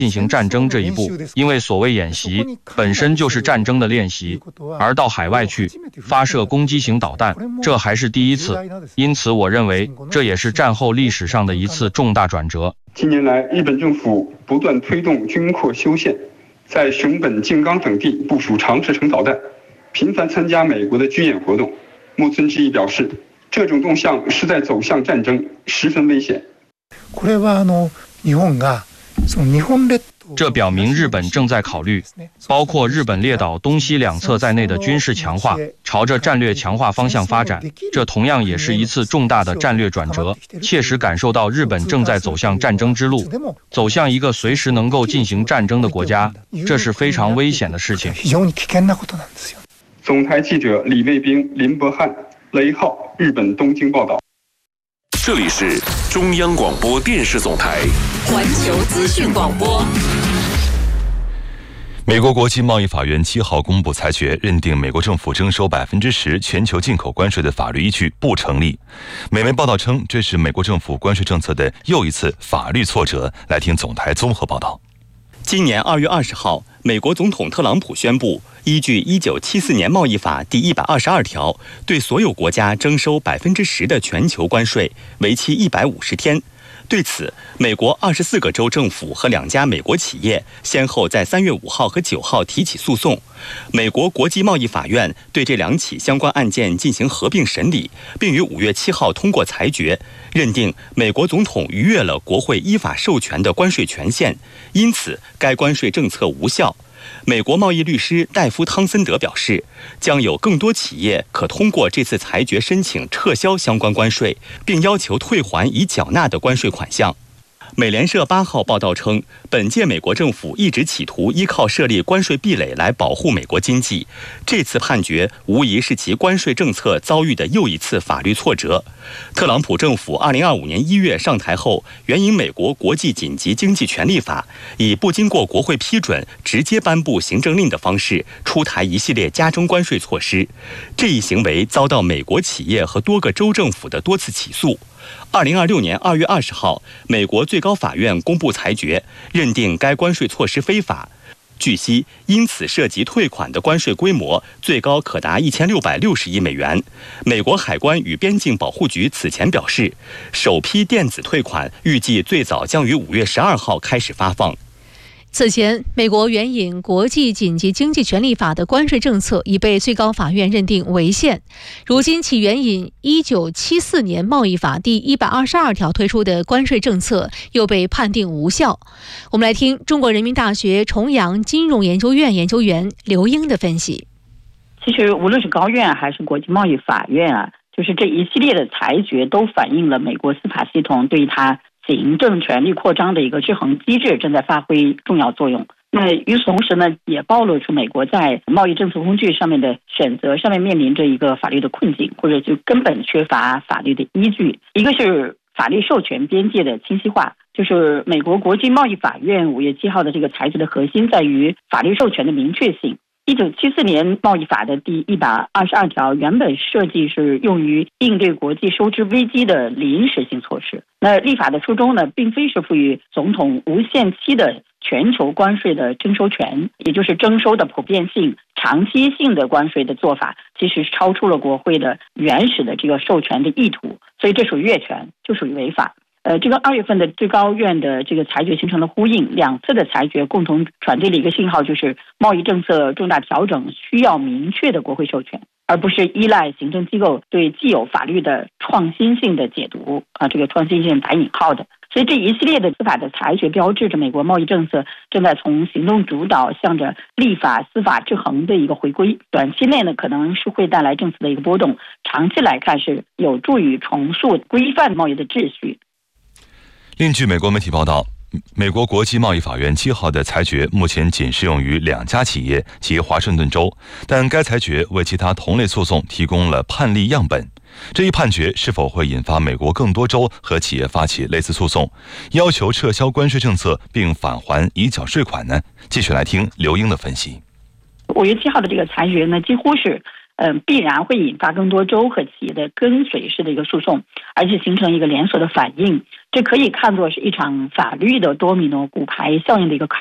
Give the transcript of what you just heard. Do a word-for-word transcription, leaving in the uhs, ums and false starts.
进行战争这一步，因为所谓演习本身就是战争的练习，而到海外去发射攻击型导弹，这还是第一次。因此我认为这也是战后历史上的一次重大转折。 近年来，日本政府不断推动军扩修宪，在熊本、静冈等地部署长射程导弹，频繁参加美国的军演活动。木村知义表示，这种动向是在走向战争，十分危险。 这表明日本正在考虑包括日本列岛东西两侧在内的军事强化，朝着战略强化方向发展。这同样也是一次重大的战略转折，切实感受到日本正在走向战争之路，走向一个随时能够进行战争的国家，这是非常危险的事情。 总台记者李卫兵、林伯汉、雷浩，日本东京报道。 这里是中央广播电视总台环球资讯广播。 美国国际贸易法院七号公布裁决，认定美国政府征收百分之十全球进口关税的法律依据不成立。美媒报道称，这是美国政府关税政策的又一次法律挫折。来听总台综合报道。 今年二月二十号，美国总统特朗普宣布，依据一九七四年贸易法第一百二十二条，对所有国家征收百分之十的全球关税，为期一百五十天。对此，美国二十四个州政府和两家美国企业先后在三月五号和九号提起诉讼。美国国际贸易法院对这两起相关案件进行合并审理，并于五月七号通过裁决，认定美国总统逾越了国会依法授权的关税权限，因此该关税政策无效。美国贸易律师戴夫·汤森德表示，将有更多企业可通过这次裁决申请撤销相关关税，并要求退还已缴纳的关税款项。美联社八号报道称，本届美国政府一直企图依靠设立关税壁垒来保护美国经济，这次判决无疑是其关税政策遭遇的又一次法律挫折。特朗普政府二零二五年一月上台后，援引美国国际紧急经济权利法，以不经过国会批准直接颁布行政令的方式出台一系列加征关税措施，这一行为遭到美国企业和多个州政府的多次起诉。二零二六年二月二十号，美国最高法院公布裁决，认定该关税措施非法。据悉，因此涉及退款的关税规模最高可达一千六百六十亿美元。美国海关与边境保护局此前表示，首批电子退款预计最早将于五月十二号开始发放。 此前，美国援引国际紧急经济权利法的关税政策已被最高法院认定违宪。如今，其援引一九七四年贸易法第一百二十二条推出的关税政策又被判定无效。我们来听中国人民大学重阳金融研究院研究员刘英的分析。 其实，无论是高院还是国际贸易法院啊，就是这一系列的裁决都反映了美国司法系统对它行政权力扩张的一个制衡机制正在发挥重要作用。那与此同时呢，也暴露出美国在贸易政策工具上面的选择上面面临着一个法律的困境，或者就根本缺乏法律的依据。一个是法律授权边界的清晰化，就是美国国际贸易法院五月七号的这个裁决的核心在于法律授权的明确性。一九七四年贸易法的第一百二十二条原本设计是用于应对国际收支危机的临时性措施。那立法的初衷呢，并非是赋予总统无限期的全球关税的征收权，也就是征收的普遍性、长期性的关税的做法，其实是超出了国会的原始的这个授权的意图，所以这属于越权，就属于违法。呃，这个二月份的最高院的这个裁决形成了呼应，两次的裁决共同传递了一个信号，就是贸易政策重大调整需要明确的国会授权，而不是依赖行政机构对既有法律的创新性的解读啊，这个创新性打引号的。所以这一系列的司法的裁决标志着美国贸易政策正在从行动主导向着立法司法制衡的一个回归。短期内呢，可能是会带来政策的一个波动，长期来看是有助于重塑规范贸易的秩序。 另据美国媒体报道，美国国际贸易法院七号的裁决目前仅适用于两家企业及华盛顿州，但该裁决为其他同类诉讼提供了判例样本。这一判决是否会引发美国更多州和企业发起类似诉讼，要求撤销关税政策并返还已缴税款呢？继续来听刘英的分析。 五月七号的这个裁决呢，几乎是嗯、呃，必然会引发更多州和企业的跟随式的一个诉讼，而且形成一个连锁的反应。这可以看作是一场法律的多米诺骨牌效应的一个